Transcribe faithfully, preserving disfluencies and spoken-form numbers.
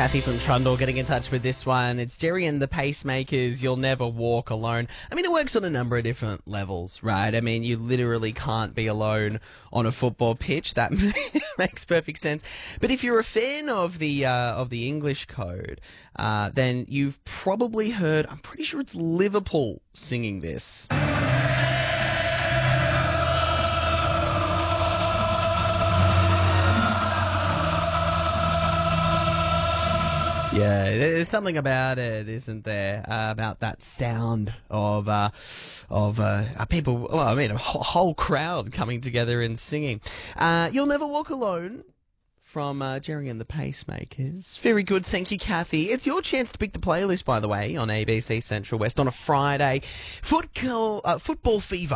Kathy from Trundle getting in touch with this one. It's Jerry and the Pacemakers, You'll Never Walk Alone. I mean, it works on a number of different levels, right? I mean, you literally can't be alone on a football pitch. That makes perfect sense. But if you're a fan of the uh, of the English code, uh, then you've probably heard, I'm pretty sure it's Liverpool singing this. Yeah, there's something about it, isn't there? Uh, about that sound of uh, of uh, people. Well, I mean, a whole crowd coming together and singing. Uh, You'll Never Walk Alone from uh, Jerry and the Pacemakers. Very good, thank you, Kathy. It's your chance to pick the playlist, by the way, on A B C Central West on a Friday. Football, uh, football fever